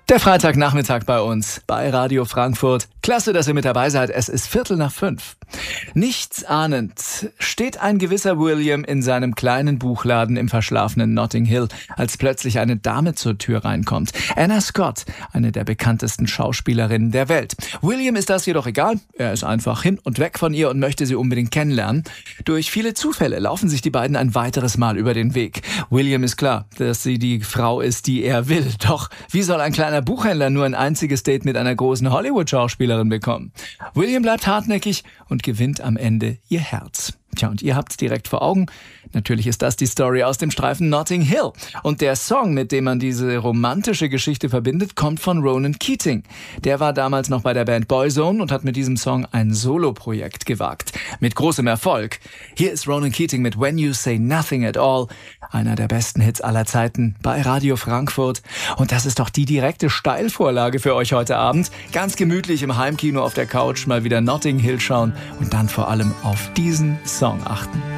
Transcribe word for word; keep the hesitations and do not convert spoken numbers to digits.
Der Freitagnachmittag bei uns, bei Radio Frankfurt. Klasse, dass ihr mit dabei seid. Es ist Viertel nach fünf. Nichts ahnend steht ein gewisser William in seinem kleinen Buchladen im verschlafenen Notting Hill, als plötzlich eine Dame zur Tür reinkommt. Anna Scott, eine der bekanntesten Schauspielerinnen der Welt. William ist das jedoch egal. Er ist einfach hin und weg von ihr und möchte sie unbedingt kennenlernen. Durch viele Zufälle laufen sich die beiden ein weiteres Mal über den Weg. William ist klar, dass sie die Frau ist, die er will. Doch wie soll ein kleiner Buchhändler nur ein einziges Date mit einer großen Hollywood-Schauspielerin bekommen? William bleibt hartnäckig und gewinnt am Ende ihr Herz. Tja, und ihr habt's direkt vor Augen. Natürlich ist das die Story aus dem Streifen Notting Hill. Und der Song, mit dem man diese romantische Geschichte verbindet, kommt von Ronan Keating. Der war damals noch bei der Band Boyzone und hat mit diesem Song ein Soloprojekt gewagt. Mit großem Erfolg. Hier ist Ronan Keating mit When You Say Nothing at All. Einer der besten Hits aller Zeiten bei Radio Frankfurt. Und das ist doch die direkte Steilvorlage für euch heute Abend. Ganz gemütlich im Heimkino auf der Couch mal wieder Notting Hill schauen und dann vor allem auf diesen Song achten.